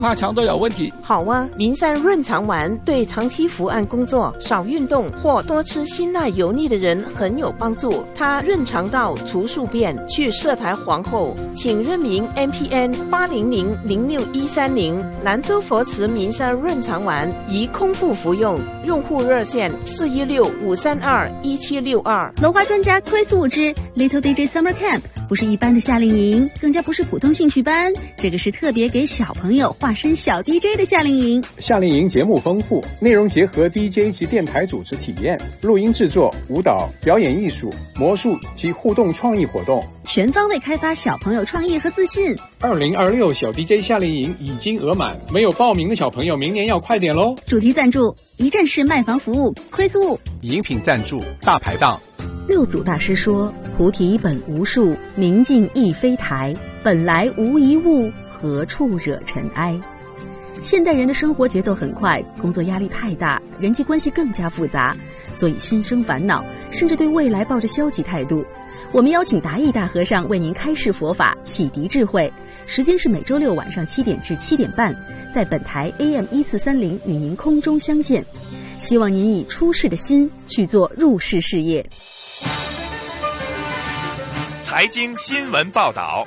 怕肠都有问题。 好啊，民善润肠丸对长期伏案工作、少运动或多吃辛辣油腻的人很有帮助。它润肠道、除宿便、去涉台黄后。请认明 MPN 800-06130兰州佛慈民善润肠丸，宜空腹服用。用户热线416-532-1762。 楼花专家 Chris 物之 Little DJ Summer Camp 不是一般的夏令营，更加不是普通兴趣班，这个是特别给小朋友化身小 DJ 的夏令营。 夏令营节目丰富，内容结合 DJ 及电台主持体验、录音制作、舞蹈、表演艺术、魔术及互动创意活动， 全方位开发小朋友创意和自信。 2026小 DJ 夏令营已经额满，没有报名的小朋友明年要快点咯。 主题赞助一站式卖房服务 Chris Wu。 饮品赞助大排档。 六祖大师说，菩提本无树，明镜亦非台，本来无一物，何处惹尘埃。现代人的生活节奏很快，工作压力太大，人际关系更加复杂，所以心生烦恼，甚至对未来抱着消极态度。我们邀请达义大和尚为您开示佛法，启迪智慧。时间是每周六晚上7点至7点半，在本台 AM1430与您空中相见。希望您以出世的心去做入世事业。 财经新闻报道。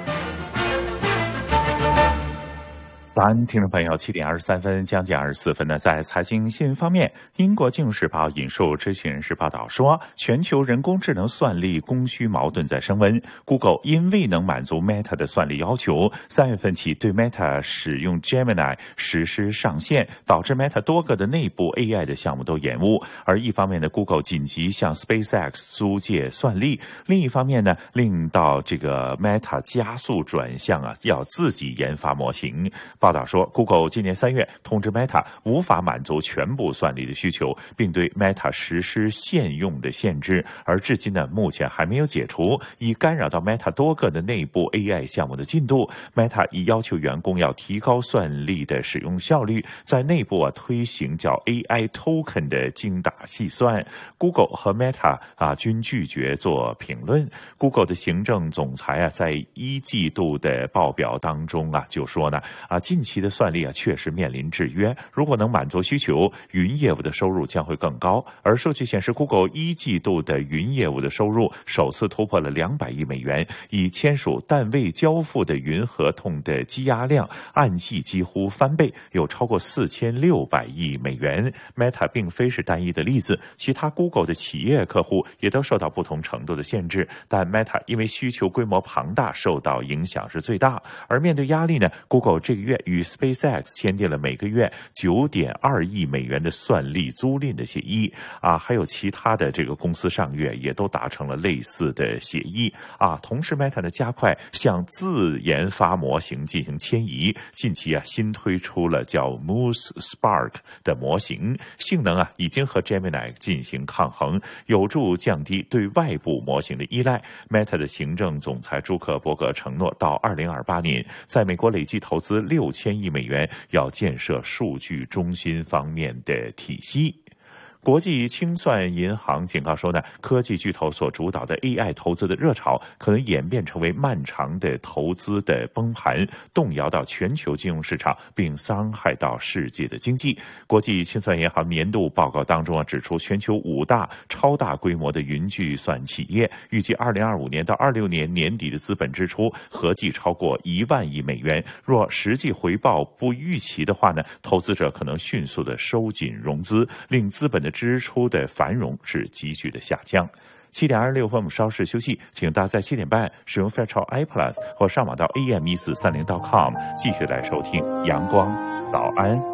早安，听众朋友，7点23分，将近24分呢。在财经新闻方面，英国《金融时报》引述知情人士报道说，全球人工智能算力供需矛盾在升温。Google 因未能满足 Meta 的算力要求，3月份起对 Meta 使用 Gemini 实施上限，导致 Meta 多个的内部 AI 的项目都延误。而一方面呢 ，Google 紧急向 SpaceX 租借算力；另一方面呢，令到这个 Meta 加速转向要自己研发模型。报道说 ，Google 今年3月通知 Meta 无法满足全部算力的需求，并对 Meta 实施现用的限制，而至今呢，目前还没有解除，以干扰到 Meta 多个的内部 AI 项目的进度。Meta 已要求员工要提高算力的使用效率，在内部推行叫 AI Token 的精打细算。Google 和 Meta 均拒绝做评论。Google 的行政总裁在1季度的报表当中就说呢近期的算力确实面临制约，如果能满足需求，云业务的收入将会更高。而数据显示 ，Google 1季度的云业务的收入首次突破了200亿美元，已签署但未交付的云合同的积压量按季几乎翻倍，有超过4600亿美元。Meta 并非是单一的例子，其他 Google 的企业客户也都受到不同程度的限制，但 Meta 因为需求规模庞大，受到影响是最大。而面对压力呢 ，Google 这个月与 SpaceX 签订了每个月9.2亿美元的算力租赁的协议还有其他的这个公司上月也都达成了类似的协议同时 Meta 呢加快向自研发模型进行迁移，近期新推出了叫 Moose Spark 的模型，性能已经和 Gemini 进行抗衡，有助降低对外部模型的依赖。Meta 的行政总裁朱克伯格承诺到2028年在美国累计投资6000亿美元，要建设数据中心方面的体系。国际清算银行警告说呢，科技巨头所主导的 AI 投资的热潮可能演变成为漫长的投资的崩盘，动摇到全球金融市场，并伤害到世界的经济。国际清算银行年度报告当中指出，全球5大超大规模的云计算企业预计2025年到26年年底的资本支出合计超过1万亿美元。若实际回报不预期的话呢，投资者可能迅速的收紧融资，令资本的支出的繁荣是急剧的下降。7点26分，我们稍事休息，请大家在7点半使用 Fairchild iPlus 或上网到am1430.com 继续来收听阳光早安。